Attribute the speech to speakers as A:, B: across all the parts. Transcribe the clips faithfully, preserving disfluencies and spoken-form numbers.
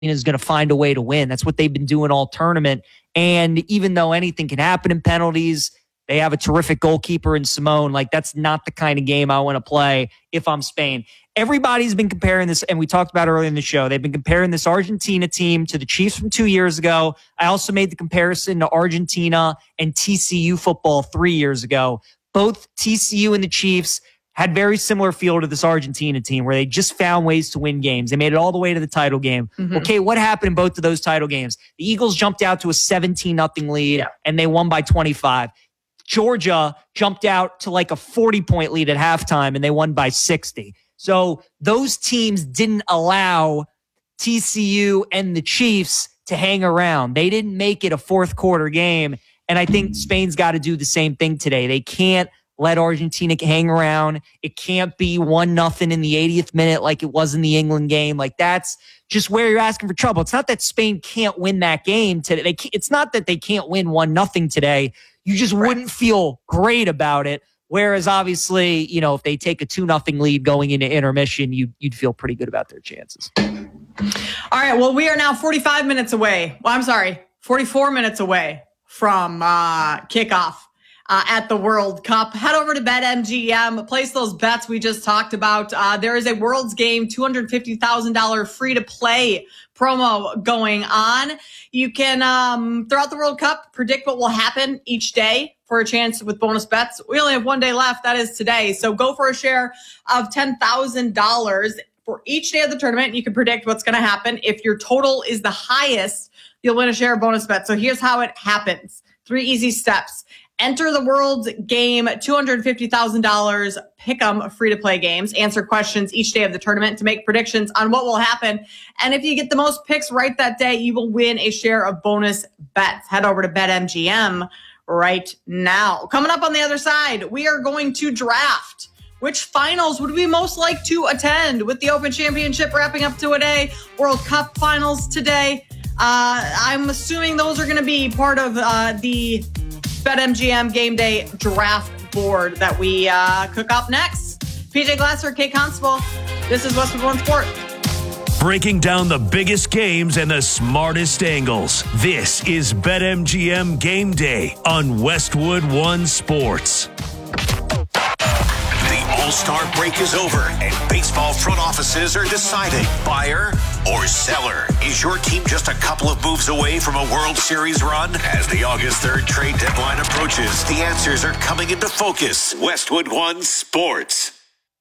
A: is going to find a way to win. That's what they've been doing all tournament. And even though anything can happen in penalties, they have a terrific goalkeeper in Simone. Like, that's not the kind of game I want to play if I'm Spain. Everybody's been comparing this, and we talked about earlier in the show, they've been comparing this Argentina team to the Chiefs from two years ago. I also made the comparison to Argentina and T C U football three years ago. Both T C U and the Chiefs had very similar feel to this Argentina team where they just found ways to win games. They made it all the way to the title game. Mm-hmm. Okay, what happened in both of those title games? The Eagles jumped out to a seventeen nothing lead, yeah. and they won by twenty-five. Georgia jumped out to like a forty-point lead at halftime, and they won by sixty. So those teams didn't allow T C U and the Chiefs to hang around. They didn't make it a fourth quarter game. And I think Spain's got to do the same thing today. They can't let Argentina hang around. It can't be one nothing in the eightieth minute like it was in the England game. Like, that's just where you're asking for trouble. It's not that Spain can't win that game today. They can't, it's not that they can't win one nothing today. You just right. wouldn't feel great about it. Whereas obviously, you know, if they take a two nothing lead going into intermission, you, you'd feel pretty good about their chances.
B: All right. Well, we are now forty-five minutes away. Well, I'm sorry, forty-four minutes away from uh, kickoff uh, at the World Cup. Head over to BetMGM, place those bets we just talked about. Uh, there is a World's Game two hundred fifty thousand dollars free to play promo going on. You can, um, throughout the World Cup, predict what will happen each day for a chance with bonus bets. We only have one day left. That is today. So go for a share of ten thousand dollars for each day of the tournament. You can predict what's going to happen. If your total is the highest, you'll win a share of bonus bets. So here's how it happens. Three easy steps. Enter the World's Game two hundred fifty thousand dollars Pick'em free-to-play games. Answer questions each day of the tournament to make predictions on what will happen. And if you get the most picks right that day, you will win a share of bonus bets. Head over to BetMGM right now. Coming up on the other side, we are going to draft which finals would we most like to attend with the Open Championship wrapping up today, World Cup finals today. Uh, I'm assuming those are going to be part of uh, the BetMGM Game Day draft board that we uh, cook up next. P J Glasser, Kate Constable. This is Westwood One Sport.
C: Breaking down the biggest games and the smartest angles. This is BetMGM Game Day on Westwood One Sports.
D: The All-Star break is over and baseball front offices are deciding buyer or seller. Is your team just a couple of moves away from a World Series run? As the August third trade deadline approaches, the answers are coming into focus. Westwood One Sports.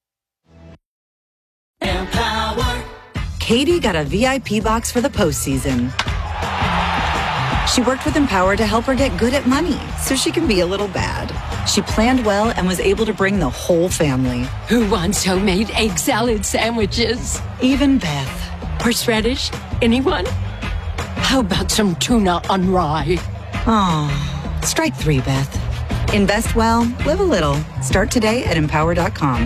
E: Empower. Katie got a V I P box for the postseason. She worked with Empower to help her get good at money so she can be a little bad. She planned well and was able to bring the whole family.
F: Who wants homemade egg salad sandwiches?
E: Even Beth.
F: Horseradish? Anyone? How about some tuna on rye?
E: Oh, strike three, Beth. Invest well, live a little. Start today at empower dot com.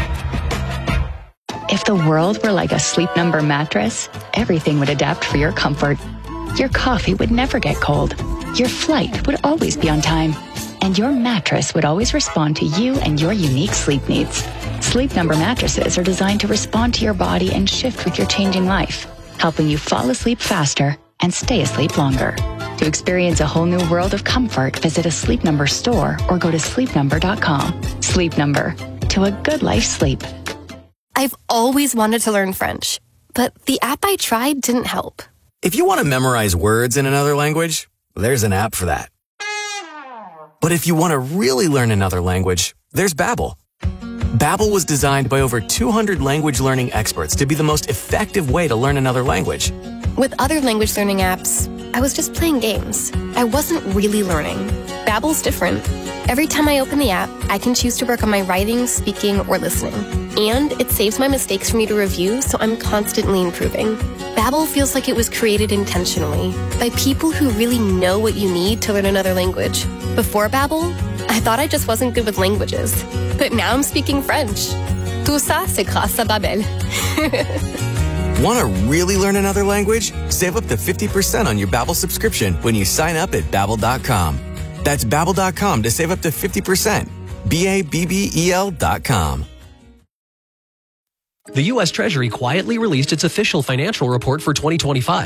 G: If the world were like a Sleep Number mattress, everything would adapt for your comfort. Your coffee would never get cold. Your flight would always be on time. And your mattress would always respond to you and your unique sleep needs. Sleep Number mattresses are designed to respond to your body and shift with your changing life, helping you fall asleep faster and stay asleep longer. To experience a whole new world of comfort, visit a Sleep Number store or go to sleep number dot com. Sleep Number. To a good life sleep.
H: I've always wanted to learn French, but the app I tried didn't help.
I: If you want to memorize words in another language, there's an app for that. But if you want to really learn another language, there's Babbel. Babbel was designed by over two hundred language learning experts to be the most effective way to learn another language.
H: With other language learning apps, I was just playing games. I wasn't really learning. Babbel's different. Every time I open the app, I can choose to work on my writing, speaking, or listening. And it saves my mistakes for me to review, so I'm constantly improving. Babbel feels like it was created intentionally by people who really know what you need to learn another language. Before Babbel, I thought I just wasn't good with languages. But now I'm speaking French. Tout ça, c'est grâce à Babbel.
I: Want to really learn another language? Save up to fifty percent on your Babbel subscription when you sign up at babbel dot com. That's babbel dot com to save up to fifty percent. B A B B E L dot com.
J: The U S Treasury quietly released its official financial report for twenty twenty-five.